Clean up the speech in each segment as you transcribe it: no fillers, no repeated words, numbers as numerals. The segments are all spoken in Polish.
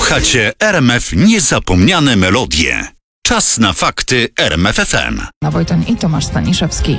Słuchacie RMF Niezapomniane melodie. Czas na fakty RMF FM. Wojton i Tomasz Staniszewski.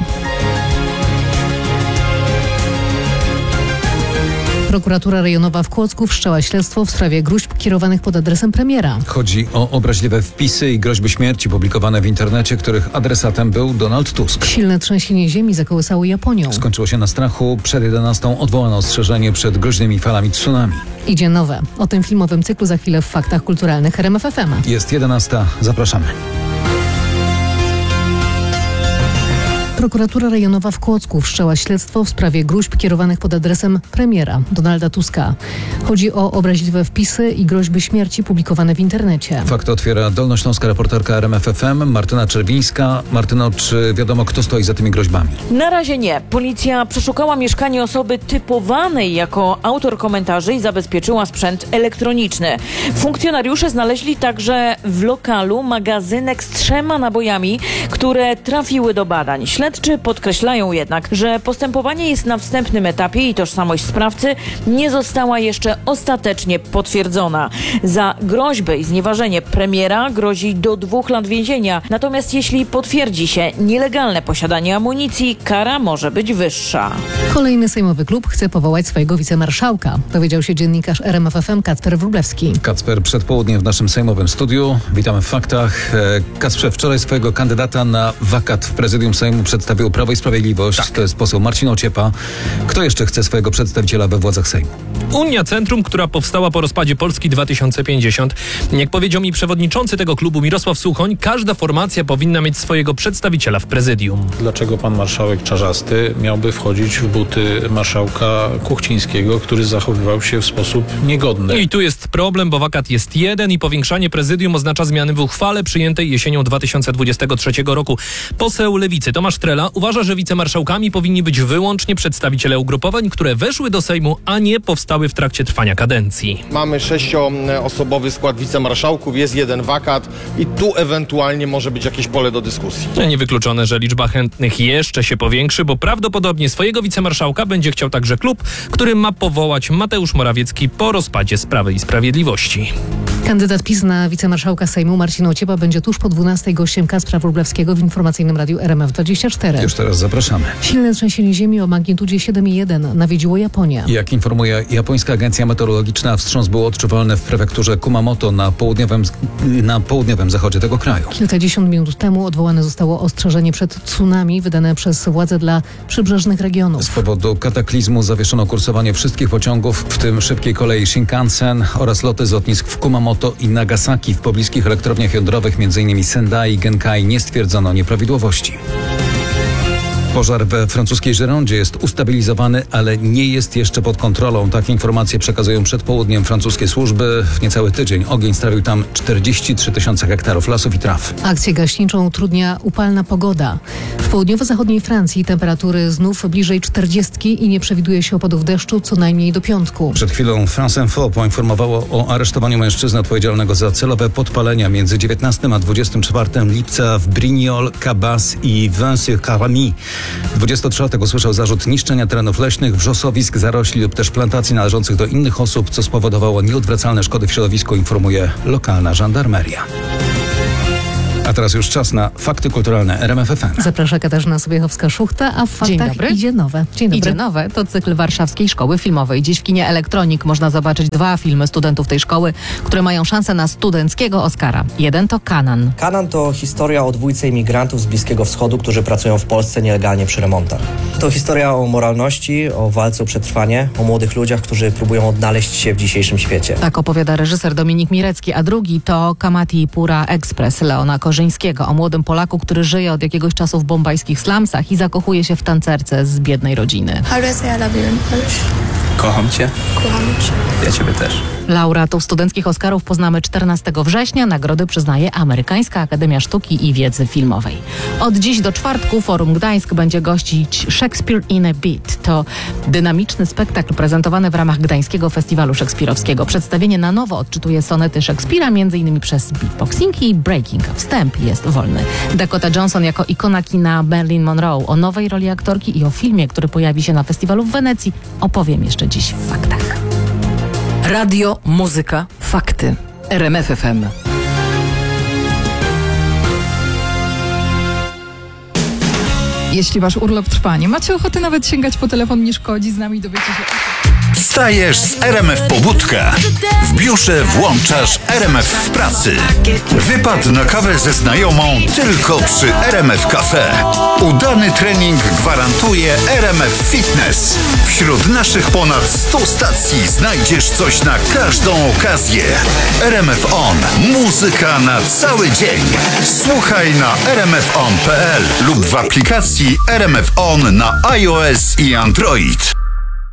Prokuratura rejonowa w Kłodzku wszczęła śledztwo w sprawie gróźb kierowanych pod adresem premiera. Chodzi o obraźliwe wpisy i groźby śmierci publikowane w internecie, których adresatem był Donald Tusk. Silne trzęsienie ziemi zakołysało Japonią. Skończyło się na strachu. Przed 11 odwołano ostrzeżenie przed groźnymi falami tsunami. Idzie nowe. O tym filmowym cyklu za chwilę w Faktach Kulturalnych RMF FM. Jest 11. Zapraszamy. Prokuratura rejonowa w Kłodzku wszczęła śledztwo w sprawie gróźb kierowanych pod adresem premiera Donalda Tuska. Chodzi o obraźliwe wpisy i groźby śmierci publikowane w internecie. Fakt otwiera dolnośląska reporterka RMF FM Martyna Czerwińska. Martyno, czy wiadomo, kto stoi za tymi groźbami? Na razie nie. Policja przeszukała mieszkanie osoby typowanej jako autor komentarzy i zabezpieczyła sprzęt elektroniczny. Funkcjonariusze znaleźli także w lokalu magazynek z 3 nabojami, które trafiły do badań. Śledczy podkreślają jednak, że postępowanie jest na wstępnym etapie i tożsamość sprawcy nie została jeszcze ostatecznie potwierdzona. Za groźby i znieważenie premiera grozi do 2 lat więzienia. Natomiast jeśli potwierdzi się nielegalne posiadanie amunicji, kara może być wyższa. Kolejny sejmowy klub chce powołać swojego wicemarszałka. Dowiedział się dziennikarz RMF FM Kacper Wróblewski. Kacper, przed południem w naszym sejmowym studiu. Witamy w Faktach. Kacprze, wczoraj swojego kandydata na wakat w prezydium Sejmu przedstawił Prawo i Sprawiedliwość. Tak. To jest poseł Marcin Ociepa. Kto jeszcze chce swojego przedstawiciela we władzach Sejmu? Unia Centrum, która powstała po rozpadzie Polski 2050. Jak powiedział mi przewodniczący tego klubu Mirosław Suchoń, każda formacja powinna mieć swojego przedstawiciela w prezydium. Dlaczego pan marszałek Czarzasty miałby wchodzić w buty marszałka Kuchcińskiego, który zachowywał się w sposób niegodny? I tu jest problem, bo wakat jest jeden i powiększanie prezydium oznacza zmiany w uchwale przyjętej jesienią 2023 roku. Poseł Lewicy Tomasz Trela uważa, że wicemarszałkami powinni być wyłącznie przedstawiciele ugrupowań, które weszły do Sejmu, a nie powstały w trakcie trwania kadencji. Mamy 6-osobowy skład wicemarszałków, jest jeden wakat i tu ewentualnie może być jakieś pole do dyskusji. Niewykluczone, że liczba chętnych jeszcze się powiększy, bo prawdopodobnie swojego wicemarszałka będzie chciał także klub, który ma powołać Mateusz Morawiecki po rozpadzie z Prawa i Sprawiedliwości. Kandydat PiS na wicemarszałka Sejmu Marcin Ociepa będzie tuż po 12 gościem Kacpra Wróblewskiego w informacyjnym radiu RMF24. Już teraz zapraszamy. Silne trzęsienie ziemi o magnitudzie 7,1 nawiedziło Japonię. Jak informuje japońska agencja meteorologiczna, wstrząs był odczuwalny w prefekturze Kumamoto na południowym zachodzie tego kraju. Kilkadziesiąt minut temu odwołane zostało ostrzeżenie przed tsunami wydane przez władze dla przybrzeżnych regionów. Z powodu kataklizmu zawieszono kursowanie wszystkich pociągów, w tym szybkiej kolei Shinkansen oraz loty z lotnisk w Kumamoto i Nagasaki. W pobliskich elektrowniach jądrowych, m.in. Sendai i Genkai, nie stwierdzono nieprawidłowości. Pożar we francuskiej Girondzie jest ustabilizowany, ale nie jest jeszcze pod kontrolą. Takie informacje przekazują przed południem francuskie służby. W niecały tydzień ogień strawił tam 43 000 hektarów lasów i traw. Akcję gaśniczą utrudnia upalna pogoda. W południowo-zachodniej Francji temperatury znów bliżej 40 i nie przewiduje się opadów deszczu co najmniej do piątku. Przed chwilą France Info poinformowało o aresztowaniu mężczyzny odpowiedzialnego za celowe podpalenia między 19 a 24 lipca w Brignoles, Cabas i Vin-sur-Caramie. 23-latek usłyszał zarzut niszczenia terenów leśnych, wrzosowisk, zarośli lub też plantacji należących do innych osób, co spowodowało nieodwracalne szkody w środowisku, informuje lokalna żandarmeria. A teraz już czas na Fakty Kulturalne RMF FM. Zaprasza Katarzyna Sobiechowska-Szuchta, a w Faktach idzie nowe. Dzień dobry. Idzie nowe. To cykl Warszawskiej Szkoły Filmowej. Dziś w kinie Elektronik można zobaczyć 2 filmy studentów tej szkoły, które mają szansę na studenckiego Oscara. Jeden to Kanan. Kanan to historia o 2 imigrantów z Bliskiego Wschodu, którzy pracują w Polsce nielegalnie przy remontach. To historia o moralności, o walce o przetrwanie, o młodych ludziach, którzy próbują odnaleźć się w dzisiejszym świecie. Tak opowiada reżyser Dominik Mirecki, a drugi to Kamati Pura Express Leona Korzyńskiego, o młodym Polaku, który żyje od jakiegoś czasu w bombajskich slumsach i zakochuje się w tancerce z biednej rodziny. How do I say I love you in Polish? Kocham cię. Kocham cię. Ja ciebie też. Laureatów studenckich Oscarów poznamy 14 września. Nagrody przyznaje Amerykańska Akademia Sztuki i Wiedzy Filmowej. Od dziś do czwartku Forum Gdańsk będzie gościć Shakespeare in a Beat. To dynamiczny spektakl prezentowany w ramach Gdańskiego Festiwalu Szekspirowskiego. Przedstawienie na nowo odczytuje sonety Szekspira, m.in. przez beatboxing i breaking. Wstęp jest wolny. Dakota Johnson jako ikona kina Marilyn Monroe. O nowej roli aktorki i o filmie, który pojawi się na festiwalu w Wenecji, opowiem jeszcze dziś w Faktach. Radio, muzyka, fakty. RMF FM. Jeśli wasz urlop trwa, nie macie ochoty nawet sięgać po telefon, nie szkodzi, z nami dowiecie się. Wstajesz z RMF Pobudka. W biurze włączasz RMF w pracy. Wypad na kawę ze znajomą tylko przy RMF Cafe. Udany trening gwarantuje RMF Fitness. Wśród naszych ponad 100 stacji znajdziesz coś na każdą okazję. RMF On. Muzyka na cały dzień. Słuchaj na rmfon.pl lub w aplikacji RMF On na iOS i Android.